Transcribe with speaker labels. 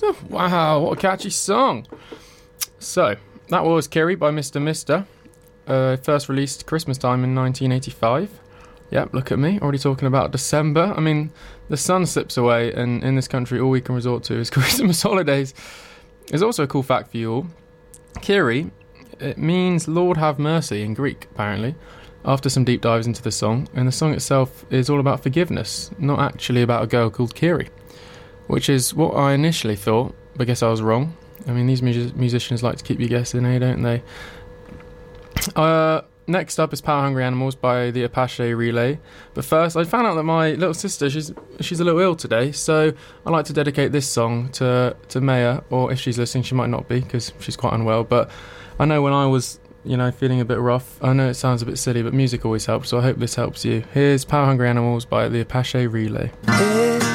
Speaker 1: Wow, what a catchy song. So, that was Kiri by Mr. Mister. First released Christmas time in 1985. Yep, look at me, already talking about December. I mean, the sun slips away, and in this country, all we can resort to is Christmas holidays. There's also a cool fact for you all. Kiri, it means Lord have mercy in Greek, apparently, after some deep dives into the song. And the song itself is all about forgiveness, not actually about a girl called Kiri, which is what I initially thought, but I guess I was wrong. I mean, these musicians like to keep you guessing, don't they? Next up is Power Hungry Animals by the Apache Relay. But first, I found out that my little sister, she's a little ill today, so I'd like to dedicate this song to Maya, or if she's listening, she might not be, because she's quite unwell. But I know when I was, feeling a bit rough, I know it sounds a bit silly, but music always helps, so I hope this helps you. Here's Power Hungry Animals by the Apache Relay.